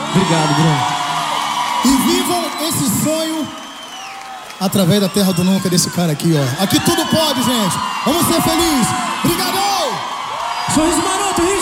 Obrigado, Bruno. E vivam esse sonho através da Terra do Nunca desse cara aqui, ó. Aqui tudo pode, gente. Vamos ser felizes. Obrigado! Sorriso maroto,